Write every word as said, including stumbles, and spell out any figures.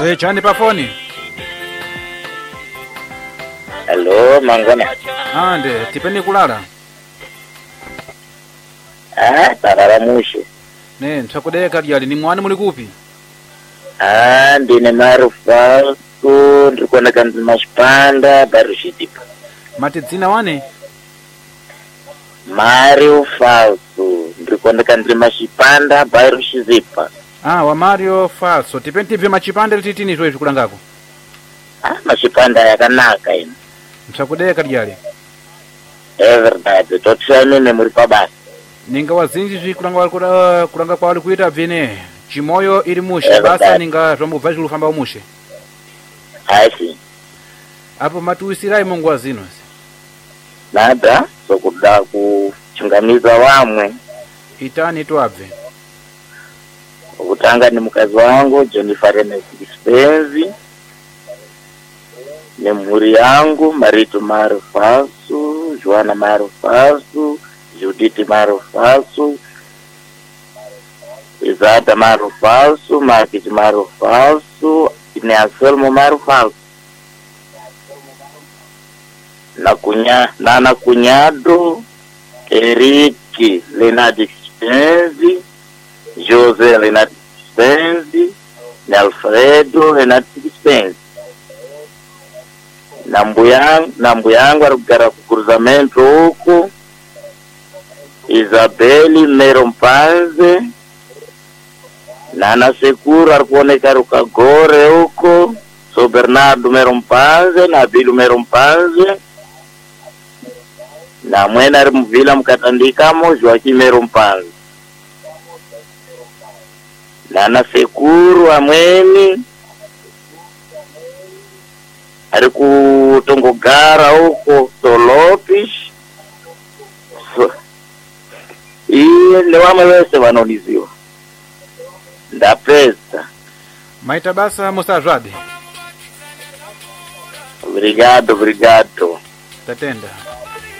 We chani pa foni. Hello, mangona. Ande, tipeni kulala. Ah, tarara mushe. Ne, ntakudeka lyali ni mwani muli kupi? Ah, ndine marufa ku ndikona kanzi mashpanda barushitipa. Mati dzina wane? Mario Falso ndikona kanzi mashipanda barushizipa. Ah, wa Mario Falso. Tipeni tipe machipanda lititini zwe zikulangako. Ah, mashipanda yakanaka ino. Ntakudeka lyali. Everybody, totsani ne muri pabasi. Ninga wazinji zikulanga wali kuda kulanga kwa wali kuita vine. Chimoyo ili mushe basa ninga zomubva zilufamba umushe. Asi. Apo matuisirai Mungu wazino. Nada sokuda kuchungamiza wamwe. Itani tuabve. Ukutanga ni mkazi wangu Jennifer Renes Dispenzi. Ni mhuri yangu Maritu Marufasu, Joana Marufasu, Judith Marufasu, Izada Marufasu, Markit Marufasu, Ine Anselmo Marufasu. Na kunya, Nana Kunyado, Eriki Leonard Dispenzi, Jose Leonard Dispenzi, ni Alfredo Leonard Dispenzi. Nambu yangu, nambu yangu arugara kukuruzamento huko. Isabeli Mero Mpanze. Nana Sekuru arikuoneka rukagore huko. So Bernardo Mero Mpanze, Nabilu Mero Mpanze. Na mwena arimuvila mkatandikamo Joaquim Mero Mpanze. Nana Sekuru amweni ari kutongogara huko Solopis. So, iye ni wame wese wanoniziwa. Ndapesa. Maita basa musajwade. Obrigado, obrigado. Tatenda.